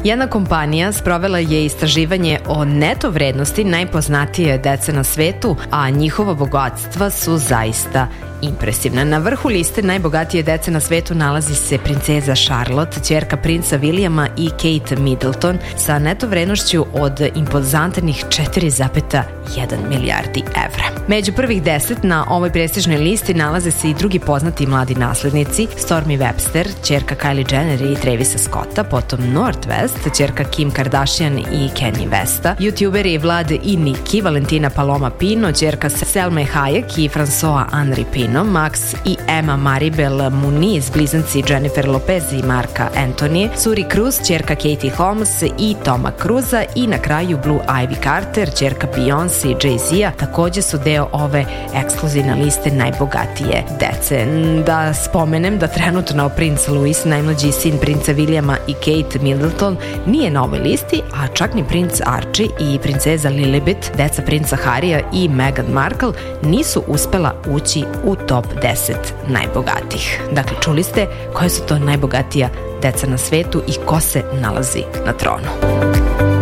Jedna kompanija sprovela je istraživanje o neto vrednosti najpoznatije dece na svetu, a njihova bogatstva su zaista impresivna. Na vrhu liste najbogatije dece na svetu nalazi se princeza Charlotte, ćerka princa Williama i Kate Middleton sa neto vrednošću od impozantnih 4,1 milijardi evra. Među prvih 10 na ovoj prestižnoj listi nalaze se i drugi poznati mladi naslednici: Stormy Webster, ćerka Kylie Jenner i Travisa Scotta, potom North West, ćerka Kim Kardashian i Kanye Westa, youtuberi Vlad i Nicki, Valentina Paloma Pino, ćerka Selme Hayek i François Henri Pino, Max i Emma Maribel Muniz, blizanci Jennifer Lopez i Marka Anthony, Suri Cruz, ćerka Katie Holmes i Toma Cruza i na kraju Blue Ivy Carter, ćerka Beyoncé i Jay-Z-a, takođe su deo ove ekskluzivne liste najbogatije dece. Da spomenem da trenutno princ Louis, najmlađi sin princa Williama i Kate Middleton, nije na ovoj listi, a čak ni princ Archie i princeza Lilibet, deca princa Harrya i Meghan Markle, nisu uspela ući u top 10 najbogatih. Dakle, čuli ste koje su to najbogatija deca na svetu i ko se nalazi na tronu.